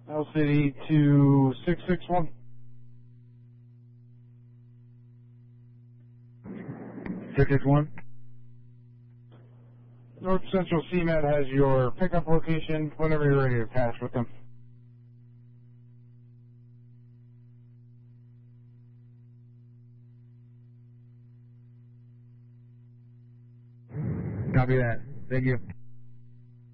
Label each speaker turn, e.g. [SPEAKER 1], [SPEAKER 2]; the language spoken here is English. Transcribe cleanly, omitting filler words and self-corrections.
[SPEAKER 1] L City to 661.
[SPEAKER 2] 661.
[SPEAKER 1] North Central CMAT has your pickup location whenever you're ready to patch with them.
[SPEAKER 2] Copy that. Thank you.